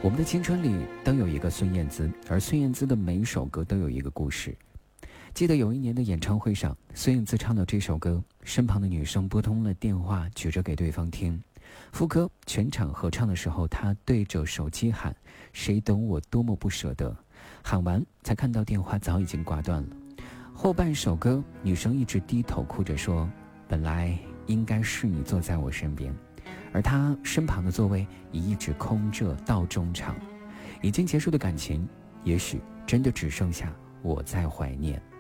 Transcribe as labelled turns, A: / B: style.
A: 我们的青春里都有一个孙燕姿，而孙燕姿的每一首歌都有一个故事。记得有一年的演唱会上，孙燕姿唱到这首歌，身旁的女生拨通了电话，举着给对方听。副歌全场合唱的时候，她对着手机喊：谁懂我多么不舍得。喊完才看到电话早已经挂断了。后半首歌，女生一直低头哭着说，本来应该是你坐在我身边，而她身旁的座位也一直空着到中场。已经结束的感情，也许真的只剩下我在怀念。